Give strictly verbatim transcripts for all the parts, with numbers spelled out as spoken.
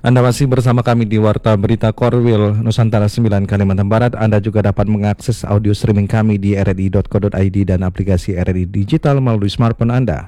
Anda masih bersama kami di Warta Berita Korwil Nusantara sembilan Kalimantan Barat. Anda juga dapat mengakses audio streaming kami di r r i dot co dot i d dan aplikasi R R I Digital melalui smartphone Anda.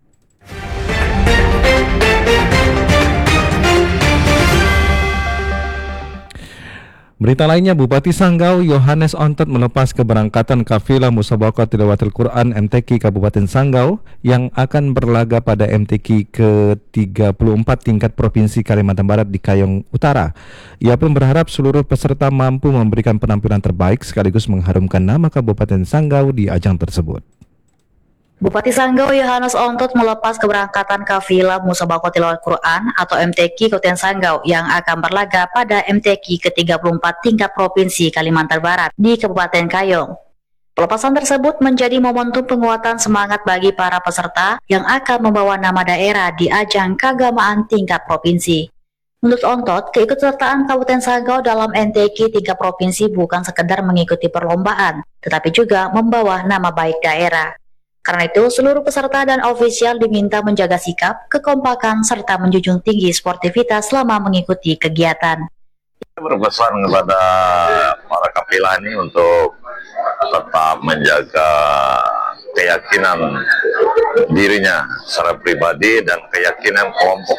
Berita lainnya, Bupati Sanggau Yohanes Ontet melepas keberangkatan kafilah Musabaqah Tilawatil Quran M T Q Kabupaten Sanggau yang akan berlaga pada M T Q ke tiga puluh empat tingkat Provinsi Kalimantan Barat di Kayong Utara. Ia pun berharap seluruh peserta mampu memberikan penampilan terbaik sekaligus mengharumkan nama Kabupaten Sanggau di ajang tersebut. Bupati Sanggau Yohanes Ontet melepas keberangkatan kafilah Musabaqah Tilawatil Quran atau M T Q Kabupaten Sanggau yang akan berlaga pada M T Q ke tiga puluh empat tingkat Provinsi Kalimantan Barat di Kabupaten Kayong. Pelepasan tersebut menjadi momentum penguatan semangat bagi para peserta yang akan membawa nama daerah di ajang keagamaan tingkat provinsi. Menurut Ontet, keikutsertaan Kabupaten Sanggau dalam M T Q tiga provinsi bukan sekedar mengikuti perlombaan, tetapi juga membawa nama baik daerah. Karena itu, seluruh peserta dan ofisial diminta menjaga sikap, kekompakan, serta menjunjung tinggi sportivitas selama mengikuti kegiatan. Berpesan kepada para kafilah ini untuk tetap menjaga keyakinan dirinya secara pribadi dan keyakinan kelompok,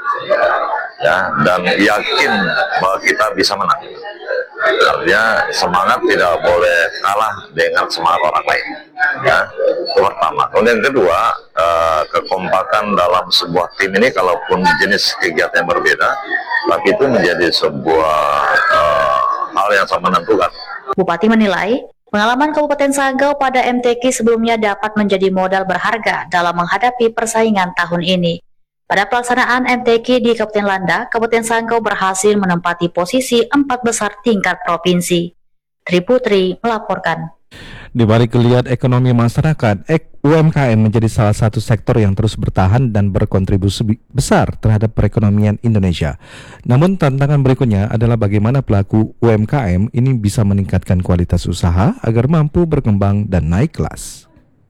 ya, dan yakin bahwa kita bisa menang. Artinya semangat tidak boleh kalah dengan semangat orang lain, ya, itu pertama. Kemudian yang kedua, eh, kekompakan dalam sebuah tim ini kalaupun jenis kegiatan yang berbeda, tapi itu menjadi sebuah eh, hal yang sangat menentukan. Bupati menilai pengalaman Kabupaten Sanggau pada M T Q sebelumnya dapat menjadi modal berharga dalam menghadapi persaingan tahun ini. Pada pelaksanaan M T Q di Kabupaten Landa, Kabupaten Sanggau berhasil menempati posisi empat besar tingkat provinsi. Tri Putri melaporkan. Di balik geliat ekonomi masyarakat, U M K M menjadi salah satu sektor yang terus bertahan dan berkontribusi besar terhadap perekonomian Indonesia. Namun tantangan berikutnya adalah bagaimana pelaku U M K M ini bisa meningkatkan kualitas usaha agar mampu berkembang dan naik kelas.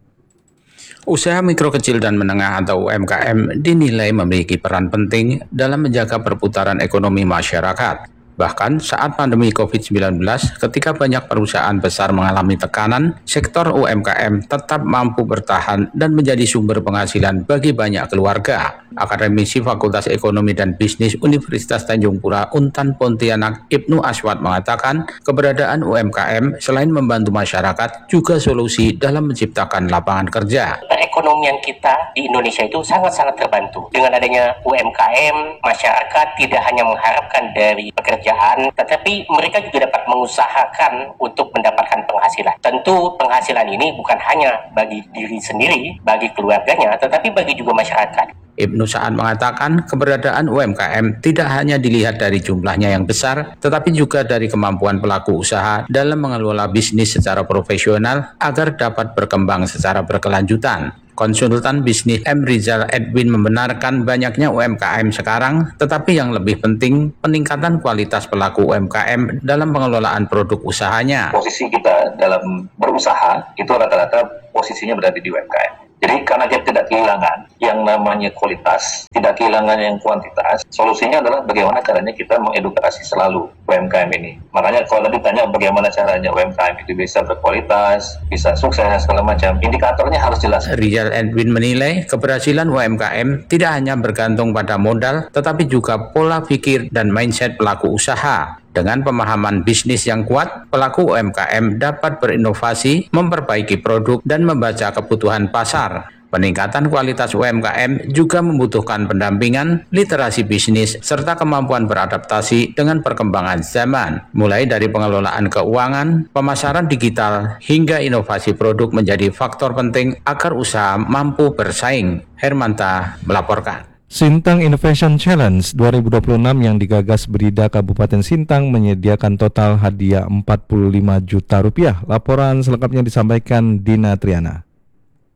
Usaha mikro kecil dan menengah atau U M K M dinilai memiliki peran penting dalam menjaga perputaran ekonomi masyarakat. Bahkan saat pandemi covid sembilan belas, ketika banyak perusahaan besar mengalami tekanan, sektor U M K M tetap mampu bertahan dan menjadi sumber penghasilan bagi banyak keluarga. Akademisi Fakultas Ekonomi dan Bisnis Universitas Tanjung Pura Untan Pontianak Ibnu Aswad mengatakan, keberadaan U M K M selain membantu masyarakat juga solusi dalam menciptakan lapangan kerja. Perekonomian kita di Indonesia itu sangat-sangat terbantu. Dengan adanya U M K M, masyarakat tidak hanya mengharapkan dari pekerjaan, tetapi mereka juga dapat mengusahakan untuk mendapatkan penghasilan. Tentu penghasilan ini bukan hanya bagi diri sendiri, bagi keluarganya, tetapi bagi juga masyarakat. Ibnu Sa'ad mengatakan keberadaan U M K M tidak hanya dilihat dari jumlahnya yang besar, tetapi juga dari kemampuan pelaku usaha dalam mengelola bisnis secara profesional agar dapat berkembang secara berkelanjutan. Konsultan bisnis M. Rizal Edwin membenarkan banyaknya U M K M sekarang, tetapi yang lebih penting peningkatan kualitas pelaku U M K M dalam pengelolaan produk usahanya. Posisi kita dalam berusaha itu rata-rata posisinya berada di U M K M. Jadi karena dia tidak kehilangan yang namanya kualitas, tidak kehilangan yang kuantitas, solusinya adalah bagaimana caranya kita mengedukasi selalu U M K M ini. Makanya kalau tadi tanya bagaimana caranya U M K M itu bisa berkualitas, bisa sukses, segala macam, indikatornya harus jelas. Rizal Edwin menilai keberhasilan U M K M tidak hanya bergantung pada modal, tetapi juga pola pikir dan mindset pelaku usaha. Dengan pemahaman bisnis yang kuat, pelaku U M K M dapat berinovasi, memperbaiki produk, dan membaca kebutuhan pasar. Peningkatan kualitas U M K M juga membutuhkan pendampingan, literasi bisnis, serta kemampuan beradaptasi dengan perkembangan zaman. Mulai dari pengelolaan keuangan, pemasaran digital, hingga inovasi produk menjadi faktor penting agar usaha mampu bersaing. Hermanta melaporkan. Sintang Innovation Challenge dua ribu dua puluh enam yang digagas Berida Kabupaten Sintang menyediakan total hadiah empat puluh lima juta rupiah. Laporan selengkapnya disampaikan Dina Triana.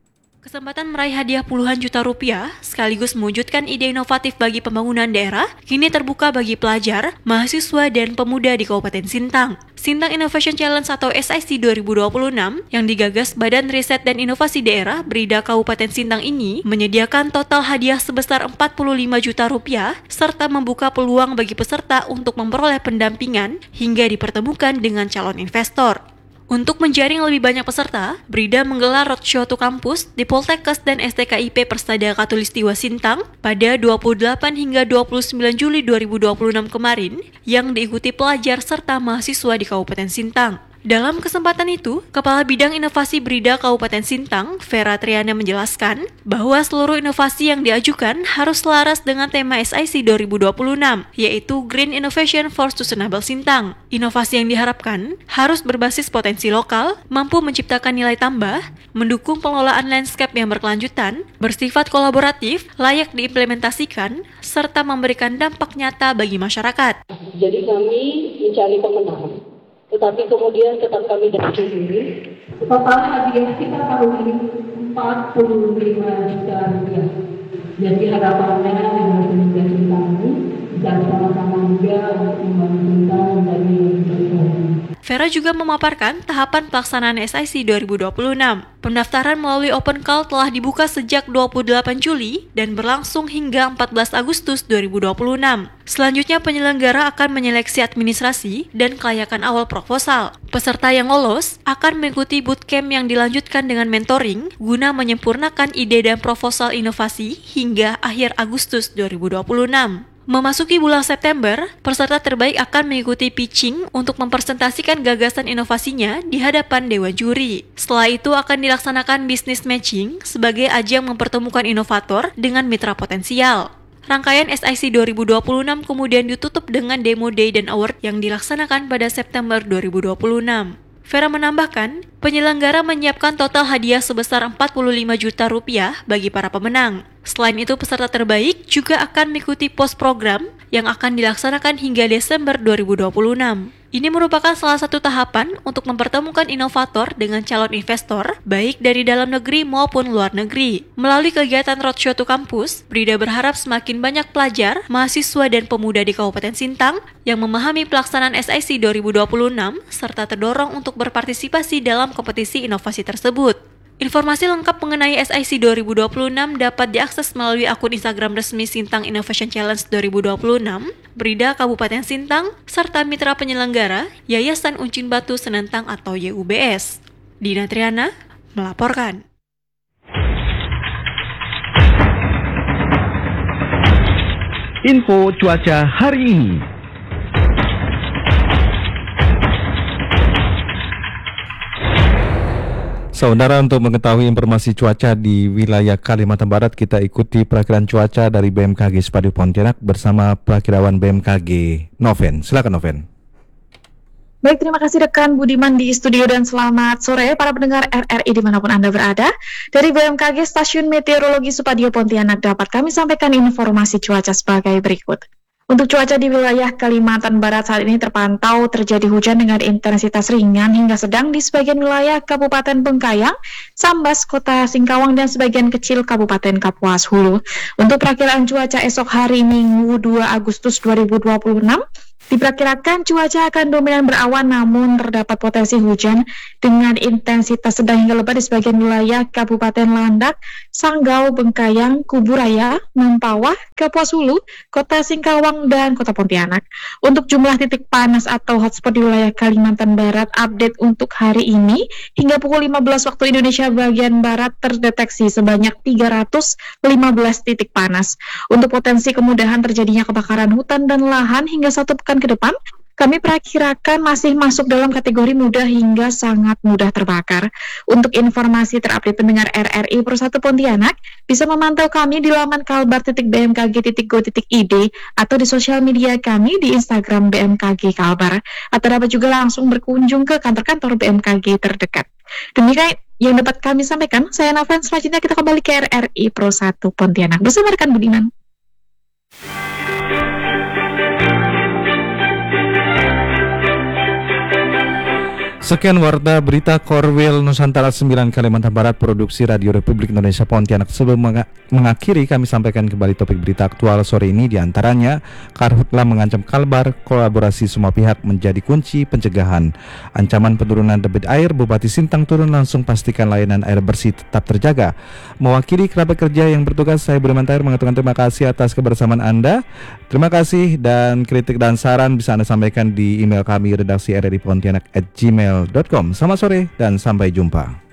Kesempatan meraih hadiah puluhan juta rupiah sekaligus mewujudkan ide inovatif bagi pembangunan daerah kini terbuka bagi pelajar, mahasiswa, dan pemuda di Kabupaten Sintang. Sintang Innovation Challenge atau S I C dua ribu dua puluh enam yang digagas Badan Riset dan Inovasi Daerah Brida Kabupaten Sintang ini menyediakan total hadiah sebesar empat puluh lima juta rupiah serta membuka peluang bagi peserta untuk memperoleh pendampingan hingga dipertemukan dengan calon investor. Untuk menjaring lebih banyak peserta, Brida menggelar roadshow to kampus di Poltekkes dan S T K I P Persada Katulistiwa Sintang pada dua puluh delapan hingga dua puluh sembilan Juli dua ribu dua puluh enam kemarin yang diikuti pelajar serta mahasiswa di Kabupaten Sintang. Dalam kesempatan itu, Kepala Bidang Inovasi Brida Kabupaten Sintang, Vera Triana menjelaskan bahwa seluruh inovasi yang diajukan harus selaras dengan tema S I C dua ribu dua puluh enam, yaitu Green Innovation for Sustainable Sintang. Inovasi yang diharapkan harus berbasis potensi lokal, mampu menciptakan nilai tambah, mendukung pengelolaan landscape yang berkelanjutan, bersifat kolaboratif, layak diimplementasikan, serta memberikan dampak nyata bagi masyarakat. Jadi kami mencari pemenang. Tetapi kemudian tetap kami datang sendiri. Total hadiah kita tahun ini empat puluh lima juta rupiah. Jadi harapannya dengan pemuda Sintang ini bisa sama-sama juga untuk membangun Sintang menjadi lebih baik. Vera juga memaparkan tahapan pelaksanaan S I C dua ribu dua puluh enam. Pendaftaran melalui open call telah dibuka sejak dua puluh delapan Juli dan berlangsung hingga empat belas Agustus dua ribu dua puluh enam. Selanjutnya penyelenggara akan menyeleksi administrasi dan kelayakan awal proposal. Peserta yang lolos akan mengikuti bootcamp yang dilanjutkan dengan mentoring guna menyempurnakan ide dan proposal inovasi hingga akhir Agustus dua ribu dua puluh enam. Memasuki bulan September, peserta terbaik akan mengikuti pitching untuk mempresentasikan gagasan inovasinya di hadapan dewan juri. Setelah itu akan dilaksanakan business matching sebagai ajang mempertemukan inovator dengan mitra potensial. Rangkaian S I C dua ribu dua puluh enam kemudian ditutup dengan demo day dan award yang dilaksanakan pada September dua ribu dua puluh enam. Vera menambahkan, penyelenggara menyiapkan total hadiah sebesar empat puluh lima juta rupiah bagi para pemenang. Selain itu, peserta terbaik juga akan mengikuti pos program yang akan dilaksanakan hingga Desember dua ribu dua puluh enam. Ini merupakan salah satu tahapan untuk mempertemukan inovator dengan calon investor, baik dari dalam negeri maupun luar negeri. Melalui kegiatan roadshow to kampus, Brida berharap semakin banyak pelajar, mahasiswa, dan pemuda di Kabupaten Sintang yang memahami pelaksanaan S I C dua ribu dua puluh enam serta terdorong untuk berpartisipasi dalam kompetisi inovasi tersebut. Informasi lengkap mengenai S I C dua ribu dua puluh enam dapat diakses melalui akun Instagram resmi Sintang Innovation Challenge dua ribu dua puluh enam, Brida Kabupaten Sintang, serta mitra penyelenggara Yayasan Uncin Batu Senentang atau Y U B S. Dina Triana melaporkan. Info cuaca hari ini. Saudara, untuk mengetahui informasi cuaca di wilayah Kalimantan Barat, kita ikuti perakiran cuaca dari B M K G Spadi Pontianak bersama perakirawan B M K G, Noven. Silakan Noven. Baik, terima kasih rekan Budiman di studio dan selamat sore para pendengar R R I dimanapun Anda berada. Dari B M K G Stasiun Meteorologi Supadio Pontianak dapat kami sampaikan informasi cuaca sebagai berikut. Untuk cuaca di wilayah Kalimantan Barat saat ini terpantau terjadi hujan dengan intensitas ringan hingga sedang di sebagian wilayah Kabupaten Bengkayang, Sambas, Kota Singkawang, dan sebagian kecil Kabupaten Kapuas Hulu. Untuk perakiraan cuaca esok hari Minggu dua Agustus dua ribu dua puluh enam, diperkirakan cuaca akan dominan berawan namun terdapat potensi hujan dengan intensitas sedang hingga lebat di sebagian wilayah Kabupaten Landak, Sanggau, Bengkayang, Kuburaya, Mempawah, Kapuas Hulu, Kota Singkawang, dan Kota Pontianak. Untuk jumlah titik panas atau hotspot di wilayah Kalimantan Barat update untuk hari ini hingga pukul lima belas waktu Indonesia bagian Barat terdeteksi sebanyak tiga ratus lima belas titik panas. Untuk potensi kemudahan terjadinya kebakaran hutan dan lahan hingga satu pekan ke depan, kami perakirakan masih masuk dalam kategori mudah hingga sangat mudah terbakar. Untuk informasi terupdate pendengar R R I Persatu Pontianak, bisa memantau kami di laman kalbar titik b m k g titik go titik i d atau di sosial media kami di Instagram B M K G Kalbar, atau dapat juga langsung berkunjung ke kantor-kantor B M K G terdekat. Demikian yang dapat kami sampaikan. Saya Noven, selanjutnya kita kembali ke R R I Persatu Pontianak bersama rekan Budiman. Sekian warta berita Korwil Nusantara sembilan Kalimantan Barat, produksi Radio Republik Indonesia Pontianak. Sebelum menga- mengakhiri, kami sampaikan kembali topik berita aktual sore ini, diantaranya Karhutla mengancam Kalbar, kolaborasi semua pihak menjadi kunci pencegahan. Ancaman penurunan debit air, Bupati Sintang turun langsung pastikan layanan air bersih tetap terjaga. Mewakili kerabat kerja yang bertugas, saya Budiman Tahir mengatakan terima kasih atas kebersamaan Anda. Terima kasih, dan kritik dan saran bisa Anda sampaikan di email kami redaksi r r i pontianak at gmail dot com. Selamat sore dan sampai jumpa.